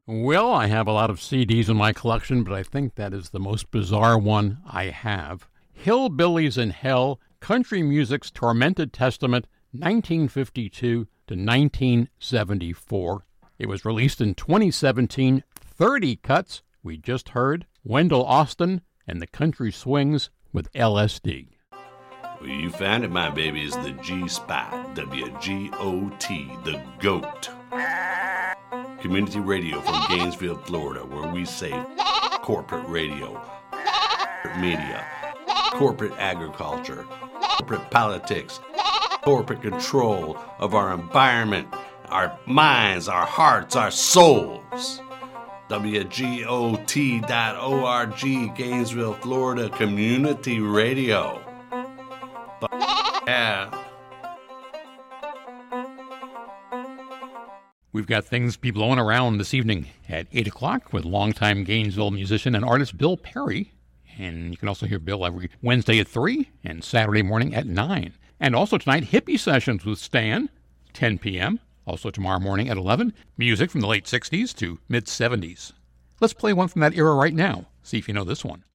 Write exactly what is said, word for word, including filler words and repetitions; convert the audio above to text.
Well, I have a lot of C Ds in my collection, but I think that is the most bizarre one I have. Hillbillies in Hell, Country Music's Tormented Testament, nineteen fifty-two to nineteen seventy-four. It was released in twenty seventeen, thirty cuts. We just heard Wendell Austin and the Country Swings with L S D. Well, you found it, my baby, is the G-Spot, W G O T, the GOAT. Community radio from Gainesville, Florida, where we say corporate radio, corporate media, corporate agriculture, corporate politics, corporate control of our environment, our minds, our hearts, our souls. W G O T dot org, Gainesville, Florida, Community Radio. But yeah. We've got things be blowing around this evening at eight o'clock with longtime Gainesville musician and artist Bill Perry. And you can also hear Bill every Wednesday at three and Saturday morning at nine. And also tonight, Hippie Sessions with Stan, ten p.m. Also tomorrow morning at eleven, music from the late sixties to mid-seventies. Let's play one from that era right now. See if you know this one.